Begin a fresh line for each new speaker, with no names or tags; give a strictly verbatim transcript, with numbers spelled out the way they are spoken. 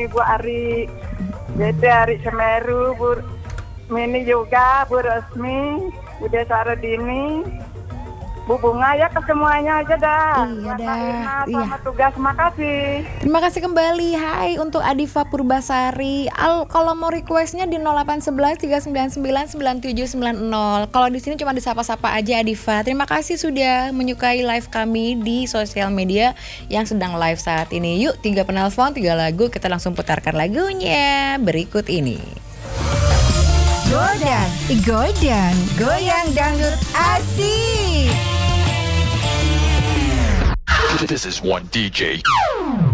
Bu Ari, Dede Ari Semeru, Bu Mini juga, Bu Resmi, Bu Desa Redini, Bu Bunga ya ke semuanya aja dah.
Iya
Buat
dah,
Mbak Irma,
iya.
selamat tugas, makasih.
Terima kasih kembali. Hai untuk Adifa Purbasari. Al, kalau mau requestnya di nol delapan satu satu tiga sembilan sembilan sembilan tujuh sembilan nol. Kalau di sini cuma disapa-sapa aja Adifa. Terima kasih sudah menyukai live kami di sosial media yang sedang live saat ini. Yuk, tiga penelpon, tiga lagu, kita langsung putarkan lagunya berikut ini.
Godang, godang, goyang dangdut asik.
This is one D J.